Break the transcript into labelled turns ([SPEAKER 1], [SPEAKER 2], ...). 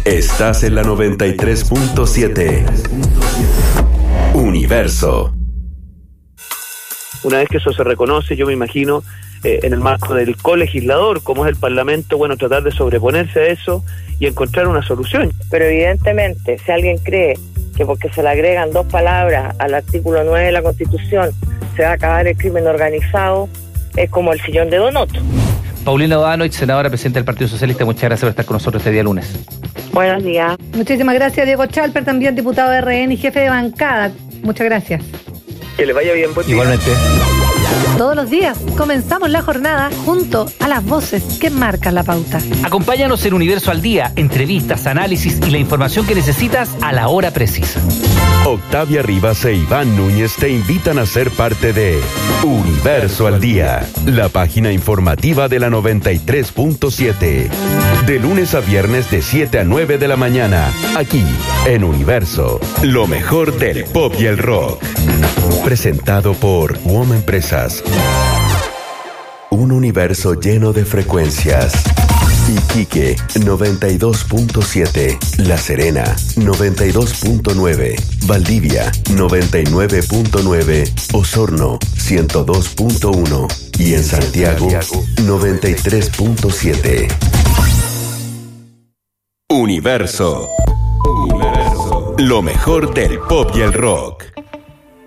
[SPEAKER 1] Estás en la 93.7. Universo.
[SPEAKER 2] Una vez que eso se reconoce, yo me imagino, en el marco del colegislador, como es el Parlamento, bueno, tratar de sobreponerse a eso y encontrar una solución.
[SPEAKER 3] Pero evidentemente, si alguien cree que porque se le agregan 2 palabras al artículo 9 de la Constitución se va a acabar el crimen organizado, es como el sillón de Donoto.
[SPEAKER 4] Paulina Bodanovich, senadora, presidenta del Partido Socialista, muchas gracias por estar con nosotros este día lunes.
[SPEAKER 3] Buenos días.
[SPEAKER 5] Muchísimas gracias, Diego Chalper, también diputado de RN y jefe de bancada. Muchas gracias.
[SPEAKER 2] Que les vaya bien, buen día.
[SPEAKER 4] Igualmente.
[SPEAKER 5] Todos los días comenzamos la jornada junto a las voces que marcan la pauta.
[SPEAKER 4] Acompáñanos en Universo al Día, entrevistas, análisis y la información que necesitas a la hora precisa.
[SPEAKER 1] Octavia Rivas e Iván Núñez te invitan a ser parte de Universo al Día, la página informativa de la 93.7. De lunes a viernes de 7 a 9 de la mañana, aquí en Universo, lo mejor del pop y el rock. Presentado por WOM Empresas. Un universo lleno de frecuencias. Iquique 92.7, La Serena 92.9, Valdivia 99.9, Osorno 102.1 y en Santiago 93.7. Universo. Lo mejor del pop y el rock.